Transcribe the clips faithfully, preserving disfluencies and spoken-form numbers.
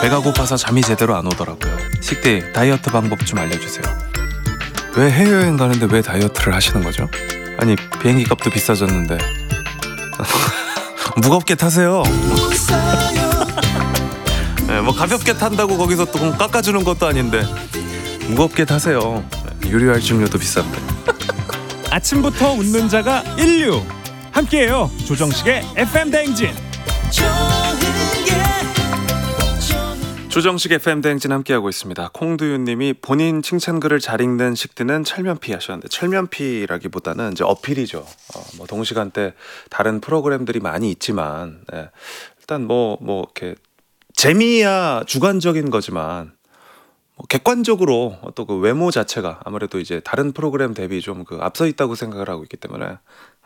배가 고파서 잠이 제대로 안 오더라고요. 식대 다이어트 방법 좀 알려주세요. 왜 해외여행 가는데 왜 다이어트를 하시는 거죠? 아니 비행기 값도 비싸졌는데 무겁게 타세요. 네, 뭐 가볍게 탄다고 거기서 또 깎아주는 것도 아닌데 무겁게 타세요. 유리활증료도 비싼데. 아침부터 웃는 자가 인류. 함께해요. 조정식의 에프엠 대행진. 조정식 에프엠 대행진 함께하고 있습니다. 콩두윤님이 본인 칭찬글을 잘 읽는 식디는 철면피 하셨는데, 철면피라기보다는 이제 어필이죠. 어, 뭐 동시간대 다른 프로그램들이 많이 있지만 네. 일단 뭐뭐 뭐 이렇게 재미야 주관적인 거지만 뭐 객관적으로 또 그 외모 자체가 아무래도 이제 다른 프로그램 대비 좀 그 앞서 있다고 생각을 하고 있기 때문에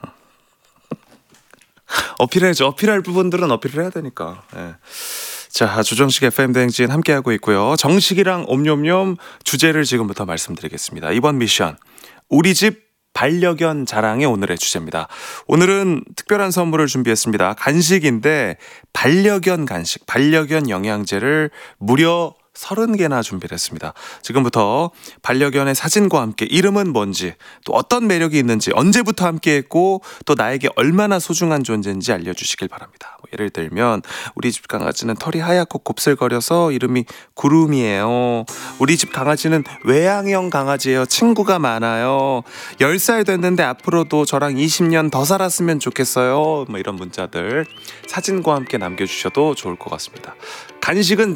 어필해야죠. 어필할 부분들은 어필을 해야 되니까. 네. 자, 조정식 에프엠 대행진 함께하고 있고요. 정식이랑 옴뇸뇸 주제를 지금부터 말씀드리겠습니다. 이번 미션, 우리 집 반려견 자랑이 오늘의 주제입니다. 오늘은 특별한 선물을 준비했습니다. 간식인데 반려견 간식, 반려견 영양제를 무려 서른 개나 준비를 했습니다. 지금부터 반려견의 사진과 함께 이름은 뭔지, 또 어떤 매력이 있는지, 언제부터 함께했고 또 나에게 얼마나 소중한 존재인지 알려주시길 바랍니다. 뭐 예를 들면 우리 집 강아지는 털이 하얗고 곱슬거려서 이름이 구름이에요. 우리 집 강아지는 외향형 강아지예요. 친구가 많아요. 열 살 됐는데 앞으로도 저랑 이십 년 더 살았으면 좋겠어요. 뭐 이런 문자들 사진과 함께 남겨주셔도 좋을 것 같습니다. 간식은